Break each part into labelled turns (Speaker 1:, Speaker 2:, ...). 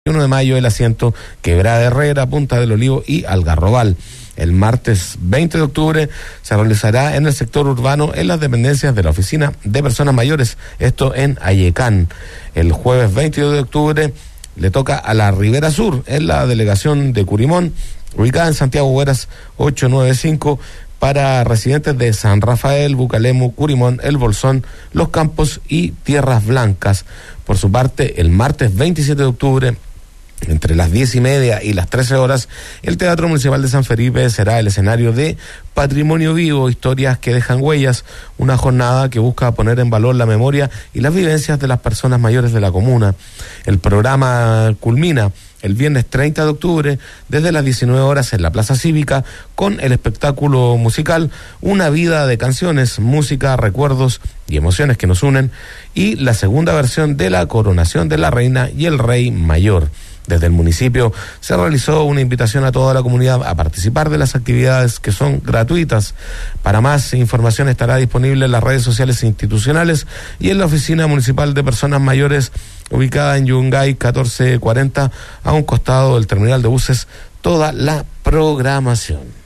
Speaker 1: 1 de mayo, El Asiento, Quebrada Herrera, Punta del Olivo y Algarrobal. El martes 20 de octubre se realizará en el sector urbano en las dependencias de la Oficina de Personas Mayores, esto en Ayecán. El jueves 22 de octubre le toca a la Ribera Sur, en la delegación de Curimón, ubicada en Santiago Hueras 895, para residentes de San Rafael, Bucalemu, Curimón, El Bolsón, Los Campos y Tierras Blancas. Por su parte, el martes 27 de octubre, entre las 10:30 y las 13 horas, el Teatro Municipal de San Felipe será el escenario de Patrimonio Vivo, historias que dejan huellas, una jornada que busca poner en valor la memoria y las vivencias de las personas mayores de la comuna. El programa culmina el viernes 30 de octubre desde las 19 horas en la Plaza Cívica con el espectáculo musical Una vida de canciones, música, recuerdos y emociones que nos unen, y la segunda versión de la coronación de la reina y el rey mayor. Desde el municipio se realizó una invitación a toda la comunidad a participar de las actividades, que son gratuitas. Para más información estará disponible en las redes sociales institucionales y en la Oficina Municipal de Personas Mayores, ubicada en Yungay 1440, a un costado del terminal de buses, toda la programación.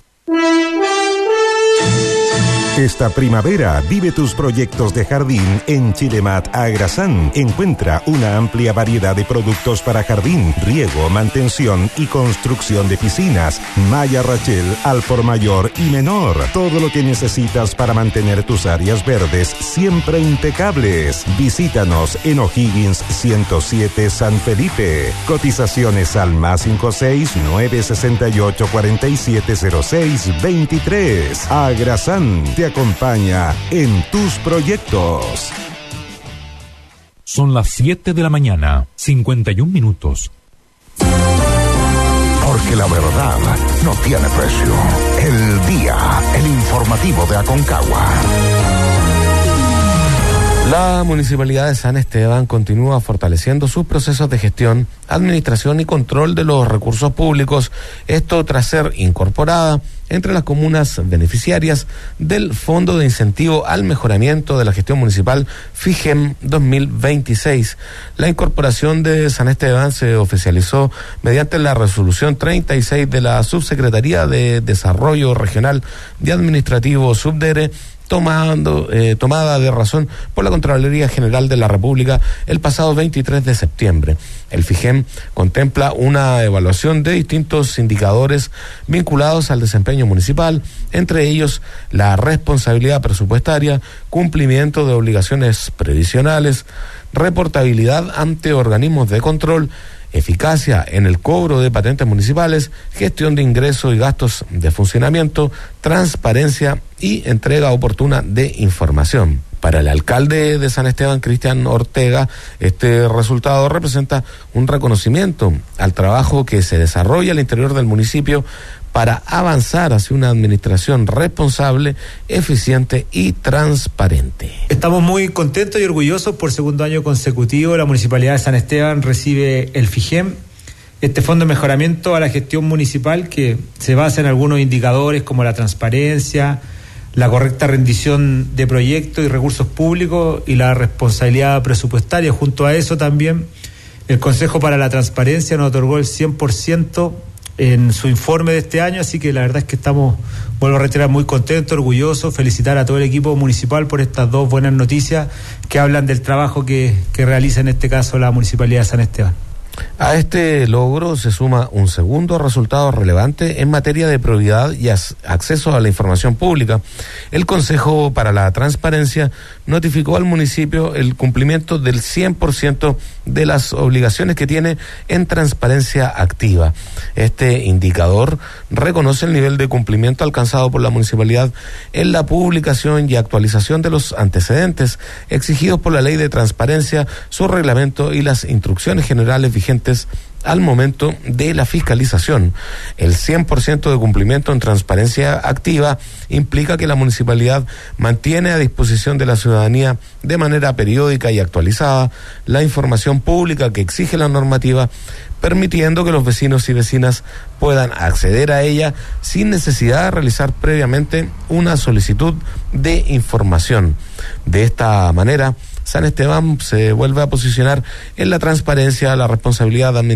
Speaker 2: Esta primavera vive tus proyectos de jardín en Chilemat Agrasan. Encuentra una amplia variedad de productos para jardín, riego, mantención y construcción de piscinas, malla Rachel al por mayor y menor. Todo lo que necesitas para mantener tus áreas verdes siempre impecables. Visítanos en O'Higgins 107 San Felipe. Cotizaciones al +56 968 4706 23. Agrasan te acompaña en tus proyectos.
Speaker 3: Son las 7 de la mañana, 51 minutos.
Speaker 4: Porque la verdad no tiene precio. El día, el informativo de Aconcagua.
Speaker 1: La Municipalidad de San Esteban continúa fortaleciendo sus procesos de gestión, administración y control de los recursos públicos, esto tras ser incorporada entre las comunas beneficiarias del Fondo de Incentivo al Mejoramiento de la Gestión Municipal FIGEM 2026. La incorporación de San Esteban se oficializó mediante la resolución 36 de la Subsecretaría de Desarrollo Regional y Administrativo Subdere, tomada de razón por la Contraloría General de la República el pasado 23 de septiembre. El FIGEM contempla una evaluación de distintos indicadores vinculados al desempeño municipal, entre ellos la responsabilidad presupuestaria, cumplimiento de obligaciones previsionales, reportabilidad ante organismos de control, eficacia en el cobro de patentes municipales, gestión de ingresos y gastos de funcionamiento, transparencia y entrega oportuna de información. Para el alcalde de San Esteban, Cristian Ortega, este resultado representa un reconocimiento al trabajo que se desarrolla al interior del municipio para avanzar hacia una administración responsable, eficiente y transparente.
Speaker 5: Estamos muy contentos y orgullosos. Por segundo año consecutivo, la Municipalidad de San Esteban recibe el FIGEM, este Fondo de Mejoramiento a la Gestión Municipal, que se basa en algunos indicadores como la transparencia, la correcta rendición de proyectos y recursos públicos y la responsabilidad presupuestaria. Junto a eso también el Consejo para la Transparencia nos otorgó el 100% en su informe de este año, así que la verdad es que estamos, vuelvo a reiterar, muy contentos, orgullosos, felicitar a todo el equipo municipal por estas dos buenas noticias que hablan del trabajo que realiza en este caso la Municipalidad de San Esteban.
Speaker 1: A este logro se suma un segundo resultado relevante en materia de probidad y acceso a la información pública. El Consejo para la Transparencia notificó al municipio el cumplimiento del 100% de las obligaciones que tiene en transparencia activa. Este indicador reconoce el nivel de cumplimiento alcanzado por la municipalidad en la publicación y actualización de los antecedentes exigidos por la Ley de Transparencia, su reglamento y las instrucciones generales vigentes al momento de la fiscalización. El 100% de cumplimiento en transparencia activa implica que la municipalidad mantiene a disposición de la ciudadanía de manera periódica y actualizada la información pública que exige la normativa, permitiendo que los vecinos y vecinas puedan acceder a ella sin necesidad de realizar previamente una solicitud de información. De esta manera, San Esteban se vuelve a posicionar en la transparencia, la responsabilidad administrativa